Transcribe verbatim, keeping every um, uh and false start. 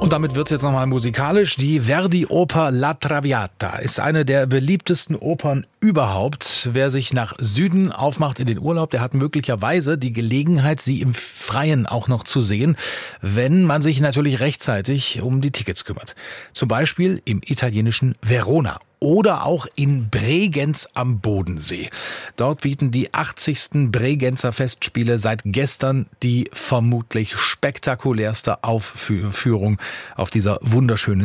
Und damit wird's jetzt nochmal musikalisch. Die Verdi-Oper La Traviata ist eine der beliebtesten Opern überhaupt. Wer sich nach Süden aufmacht in den Urlaub, der hat möglicherweise die Gelegenheit, sie im Freien auch noch zu sehen, wenn man sich natürlich rechtzeitig um die Tickets kümmert. Zum Beispiel im italienischen Verona. Oder auch in Bregenz am Bodensee. Dort bieten die achtzigsten Bregenzer Festspiele seit gestern die vermutlich spektakulärste Aufführung auf dieser wunderschönen